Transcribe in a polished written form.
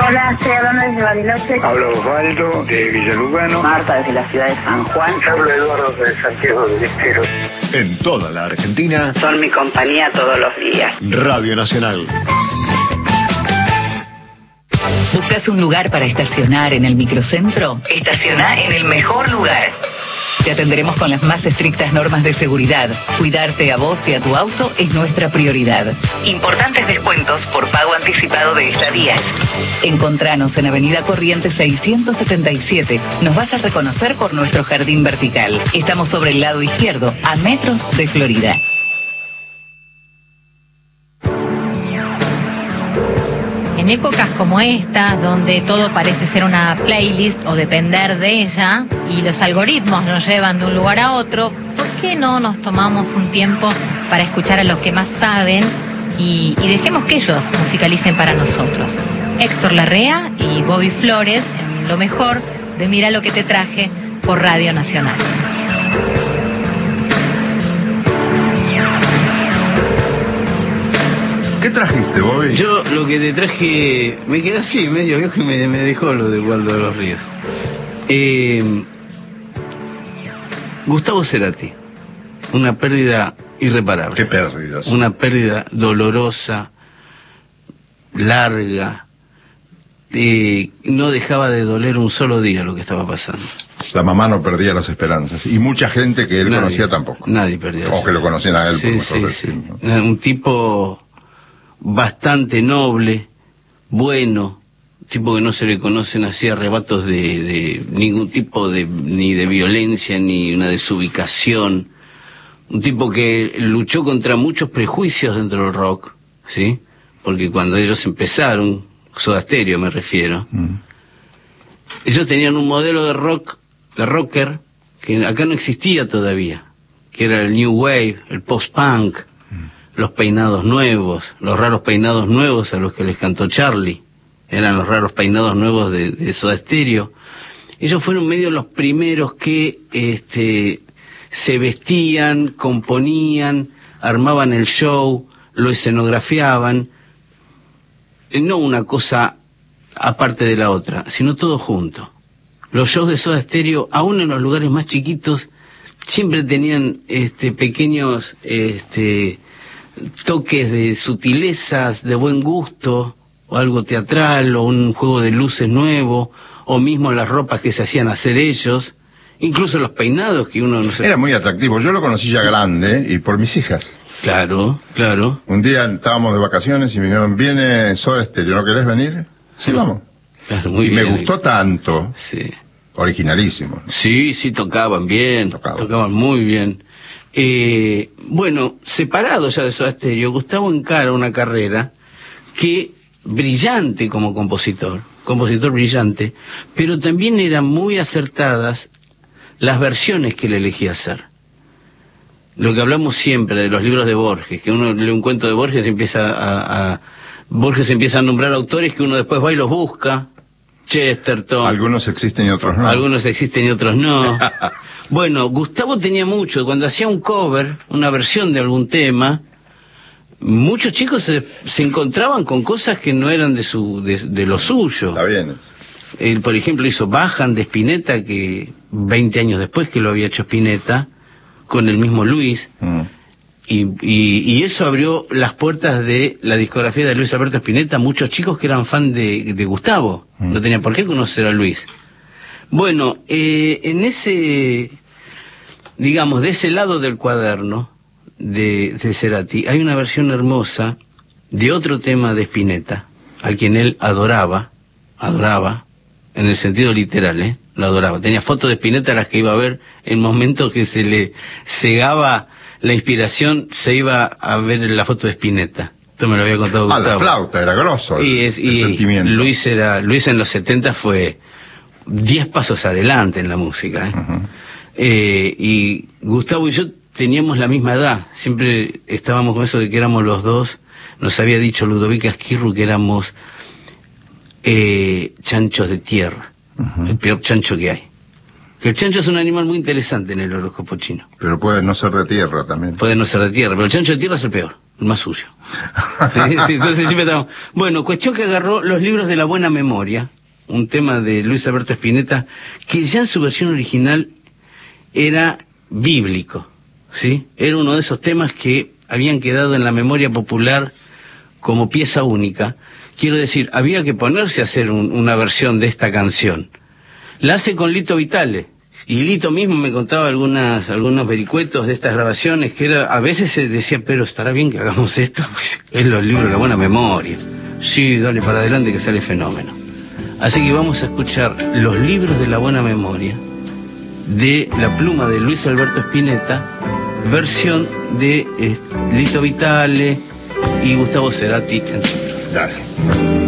Hola, estoy hablando desde Bariloche. Hablo Osvaldo de Villalugano. Marta desde la ciudad de San Juan. Hablo Eduardo de Santiago del Estero. En toda la Argentina. Son mi compañía todos los días. Radio Nacional. ¿Buscas un lugar para estacionar en el microcentro? Estaciona en el mejor lugar. Te atenderemos con las más estrictas normas de seguridad. Cuidarte a vos y a tu auto es nuestra prioridad. Importantes descuentos por pago anticipado de estadías. Encontranos en Avenida Corrientes 677. Nos vas a reconocer por nuestro jardín vertical. Estamos sobre el lado izquierdo, a metros de Florida. En épocas como esta, donde todo parece ser una playlist o depender de ella, y los algoritmos nos llevan de un lugar a otro, ¿por qué no nos tomamos un tiempo para escuchar a los que más saben y dejemos que ellos musicalicen para nosotros? Héctor Larrea y Bobby Flores en lo mejor de Mira lo que te traje por Radio Nacional. ¿Qué trajiste, Bobby? Yo lo que te traje, me quedé así, medio viejo y me dejó lo de Waldo de los Ríos. Gustavo Cerati, una pérdida irreparable. ¿Qué pérdidas? Una pérdida dolorosa, larga. No dejaba de doler un solo día lo que estaba pasando. La mamá no perdía las esperanzas. Y mucha gente que él conocía tampoco. Nadie perdía. O que lo conocían a él, Sí, por mejor sí, decir, sí. ¿no? Un tipo bastante noble, bueno, tipo que no se le conocen así arrebatos de ningún tipo ni de violencia ni una desubicación, un tipo que luchó contra muchos prejuicios dentro del rock, ¿sí? Porque cuando ellos empezaron, Soda Stereo me refiero, ellos tenían un modelo de rocker que acá no existía todavía, que era el New Wave, el post-punk, los peinados nuevos, los raros peinados nuevos a los que les cantó Charlie, eran los raros peinados nuevos de Soda Stereo. Ellos fueron medio los primeros que se vestían, componían, armaban el show, lo escenografiaban, no una cosa aparte de la otra, sino todo junto. Los shows de Soda Stereo, aún en los lugares más chiquitos, siempre tenían pequeños toques de sutilezas, de buen gusto, o algo teatral, o un juego de luces nuevo, o mismo las ropas que se hacían hacer ellos, incluso los peinados que uno no sé. Era muy atractivo. Yo lo conocí ya grande y por mis hijas. Claro, claro. Un día estábamos de vacaciones y me dijeron, viene Soda Stereo, ¿no querés venir? Sí, vamos. Claro, muy y bien. me gustó tanto. Sí. Originalísimo, ¿no? Sí, tocaban bien, tocaban muy bien. Bueno, separado ya de Soda Stereo, Gustavo encara una carrera que brillante como compositor brillante, pero también eran muy acertadas las versiones que él elegía hacer. Lo que hablamos siempre de los libros de Borges, que uno lee un cuento de Borges y Borges empieza a nombrar autores que uno después va y los busca. Chesterton. Algunos existen y otros no. Algunos existen y otros no. Bueno, Gustavo tenía mucho. Cuando hacía un cover, una versión de algún tema, muchos chicos se encontraban con cosas que no eran de lo suyo. Está bien. Él, por ejemplo, hizo Bajan de Spinetta, que 20 años después que lo había hecho Spinetta, con el mismo Luis. Y eso abrió las puertas de la discografía de Luis Alberto Spinetta a muchos chicos que eran fan de Gustavo. No tenían por qué conocer a Luis. Bueno, en ese, digamos, de ese lado del cuaderno de Cerati, hay una versión hermosa de otro tema de Spinetta, a quien él adoraba, en el sentido literal, lo adoraba. Tenía fotos de Spinetta a las que iba a ver en momentos que se le cegaba la inspiración, se iba a ver la foto de Spinetta. Esto me lo había contado Gustavo. La flauta, era grosso el sentimiento. Luis en los 70 fue 10 pasos adelante en la música. Y Gustavo y yo teníamos la misma edad, siempre estábamos con eso de que éramos los dos. Nos había dicho Ludovica Esquirru que éramos chanchos de tierra, el peor chancho que hay. Que el chancho es un animal muy interesante en el horóscopo chino. Pero puede no ser de tierra también. Puede no ser de tierra, pero el chancho de tierra es el peor. el más suyo. Sí, entonces siempre estamos... Bueno, cuestión que agarró los libros de la buena memoria, un tema de Luis Alberto Spinetta, que ya en su versión original era bíblico, ¿sí? Era uno de esos temas que habían quedado en la memoria popular como pieza única. Quiero decir, había que ponerse a hacer una versión de esta canción. La hace con Lito Vitale, y Lito mismo me contaba algunos vericuetos de estas grabaciones, que a veces se decía, pero ¿estará bien que hagamos esto? Es los libros de la buena memoria. Sí, dale para adelante que sale fenómeno. Así que vamos a escuchar los libros de la buena memoria, de la pluma de Luis Alberto Spinetta, versión de Lito Vitale y Gustavo Cerati, entre otros. Dale.